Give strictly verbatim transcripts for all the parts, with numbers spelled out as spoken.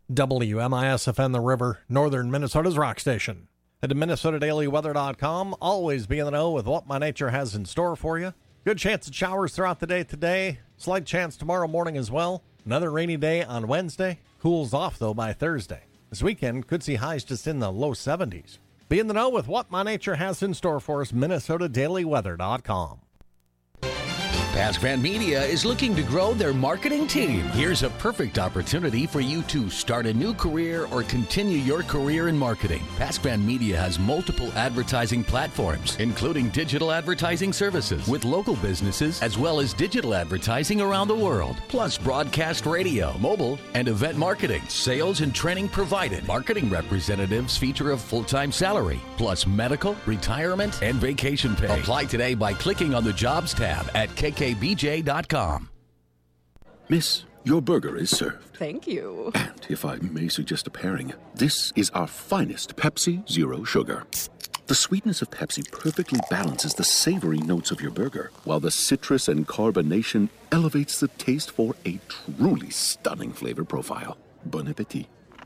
W M I S F M The River, northern Minnesota's rock station. At Minnesota Daily Weather dot com, always be in the know with what my nature has in store for you. Good chance of showers throughout the day today. Slight chance tomorrow morning as well. Another rainy day on Wednesday. Cools off, though, by Thursday. This weekend could see highs just in the low seventies. Be in the know with what my nature has in store for us. Minnesota Daily Weather dot com. Pascran Media is looking to grow their marketing team. Here's a perfect opportunity for you to start a new career or continue your career in marketing. Pascran Media has multiple advertising platforms, including digital advertising services with local businesses, as well as digital advertising around the world, plus broadcast radio, mobile, and event marketing. Sales and training provided. Marketing representatives feature a full-time salary, plus medical, retirement, and vacation pay. Apply today by clicking on the Jobs tab at K K B J dot com. Miss, your burger is served. Thank you. And if I may suggest a pairing, this is our finest Pepsi Zero Sugar. The sweetness of Pepsi perfectly balances the savory notes of your burger, while the citrus and carbonation elevates the taste for a truly stunning flavor profile. Bon appetit.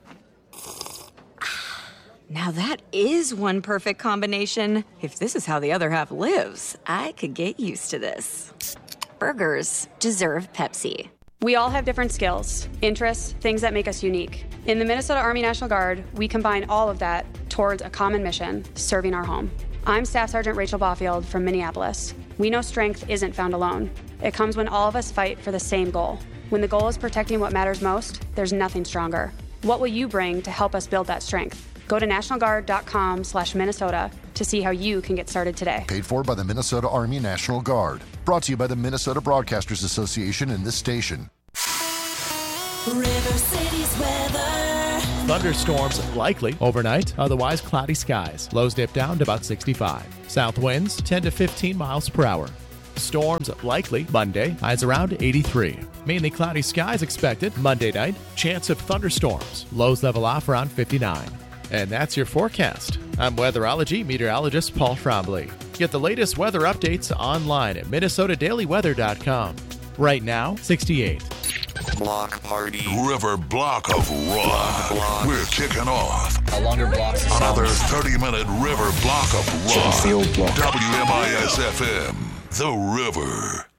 Now that is one perfect combination. If this is how the other half lives, I could get used to this. Burgers deserve Pepsi. We all have different skills, interests, things that make us unique. In the Minnesota Army National Guard, we combine all of that towards a common mission, serving our home. I'm Staff Sergeant Rachel Baufield from Minneapolis. We know strength isn't found alone. It comes when all of us fight for the same goal. When the goal is protecting what matters most, there's nothing stronger. What will you bring to help us build that strength? Go to national guard dot com slash Minnesota to see how you can get started today. Paid for by the Minnesota Army National Guard. Brought to you by the Minnesota Broadcasters Association and this station. River City's weather. Thunderstorms likely overnight, otherwise cloudy skies. Lows dip down to about sixty-five. South winds ten to fifteen miles per hour. Storms likely Monday, highs around eighty-three. Mainly cloudy skies expected Monday night. Chance of thunderstorms. Lows level off around fifty-nine. And that's your forecast. I'm weatherology meteorologist Paul Trombley. Get the latest weather updates online at Minnesota Daily Weather dot com. Right now, sixty-eight. Block party. River block of rock. Block. We're kicking off. A longer block. Another thirty-minute river block of rock. W M I S F M. The River.